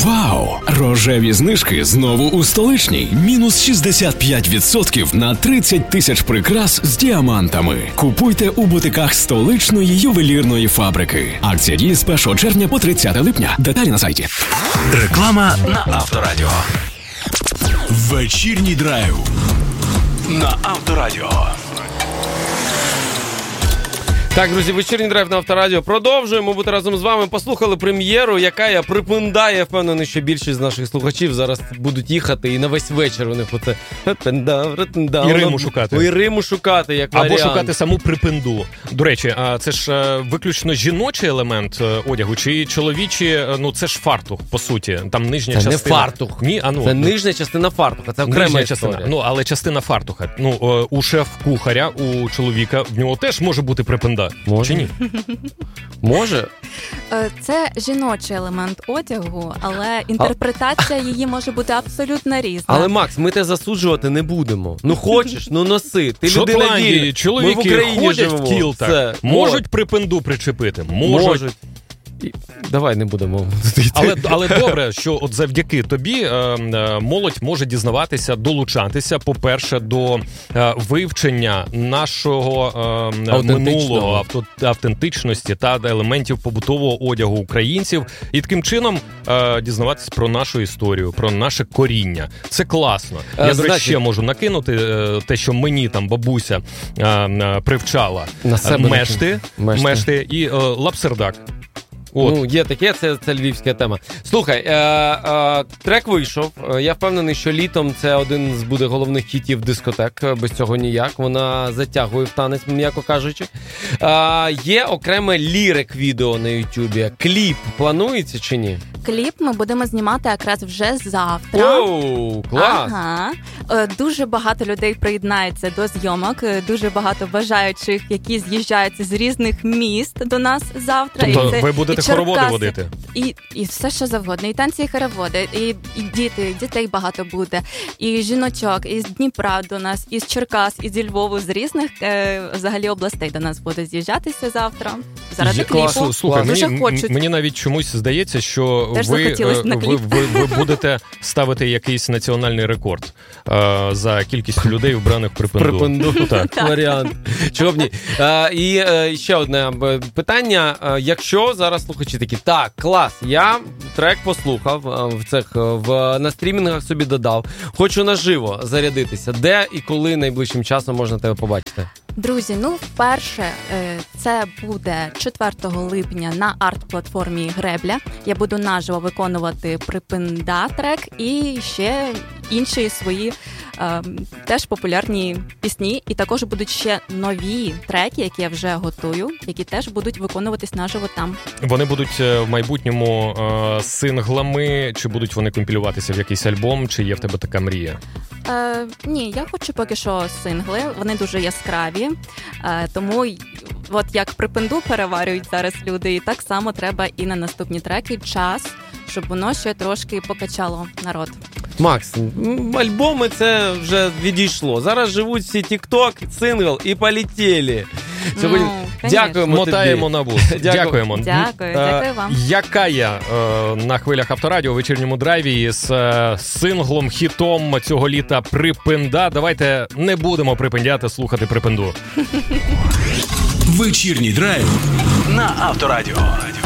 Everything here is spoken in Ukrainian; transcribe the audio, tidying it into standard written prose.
Вау! Рожеві знижки знову у Столичній. Мінус 65% на 30 тисяч прикрас з діамантами. Купуйте у бутиках Столичної ювелірної фабрики. Акція діє з 1 червня по 30 липня. Деталі на сайті. Реклама на Авторадіо. Вечірній драйв на Авторадіо. Так, друзі, вечірній драйв на Авторадіо. Продовжуємо бути разом з вами. Послухали прем'єру, яка я припиндає. Впевнений, що більшість з наших слухачів зараз будуть їхати і на весь вечір у них оце і Риму шукати. І Риму шукати, як варіант. Або шукати саму припинду. До речі, це ж виключно жіночий елемент одягу, чи чоловічі, ну це ж фартух, по суті. Там нижня це частина. Це не фартух. Ні, це нижня частина фартуха, це окрема історія. Ну, але частина фартуха. Ну, у шеф-кухаря, у чоловіка, в нього теж може бути припинда. Може? Чи ні? Може. Це жіночий елемент одягу, але інтерпретація її може бути абсолютно різна. Але, Макс, ми те засуджувати не будемо. Ну хочеш, ну носи. Ти людина вільна. Чоловіки ми в Україні ходять живемо. в кілтах. Можуть припинду причепити? Можуть. Давай не будемо. Але добре, що от завдяки тобі молодь може дізнаватися, долучатися, по-перше, до вивчення нашого минулого, автентичності та елементів побутового одягу українців. І таким чином дізнаватися про нашу історію, про наше коріння. Це класно. Я, до речі, ще можу накинути те, що мені там бабуся привчала. Мешти і лапсердак. От. Ну, є таке, це львівська тема. Слухай, трек вийшов. Я впевнений, що літом це один з буде головних хітів дискотек. Без цього ніяк. Вона затягує в танець, м'яко кажучи. Є окреме лірик-відео на Ютубі. Кліп планується чи ні? Кліп ми будемо знімати якраз вже завтра. Оу, клас! Ага. Дуже багато людей приєднається до зйомок. Дуже багато бажаючих, які з'їжджаються з різних міст до нас завтра. Тобто ви будете хороводи водити? І все, що завгодно. І танці, і хороводи, і дітей багато буде. І жіночок, із Дніпра до нас, із Черкас, із Львову, з різних взагалі областей до нас буде з'їжджатися завтра. Заради кліпу. Слухай, мені навіть чомусь здається, що ви будете ставити якийсь національний рекорд за кількістю людей, вбраних в припинду. Так, варіант. Чого б ні? І ще одне питання. Якщо зараз слухачі такі, так, клас, я трек послухав, на стрімінгах собі додав, хочу наживо зарядитися. Де і коли найближчим часом можна тебе побачити? Друзі, вперше це буде 4 липня на арт-платформі Гребля. Я буду наживо виконувати припинда трек і ще інші свої теж популярні пісні. І також будуть ще нові треки, які я вже готую, які теж будуть виконуватись наживо там. Вони будуть в майбутньому синглами, чи будуть вони компілюватися в якийсь альбом, чи є в тебе така мрія? Ні, я хочу поки що сингли, вони дуже яскраві, тому от як припинду переварюють зараз люди, і так само треба і на наступні треки час, щоб воно ще трошки покачало народ. Макс, альбоми це вже відійшло. Зараз живуть всі TikTok, сингл і полетіли. Сьогодні дякуємо тобі. Мотаємо на вуз. Дякуємо. Дякую вам. Яка я на хвилях Авторадіо у вечірньому драйві з синглом, хітом цього літа «Припинда». Давайте не будемо припиндяти слухати припинду. Вечірній драйв на Авторадіо.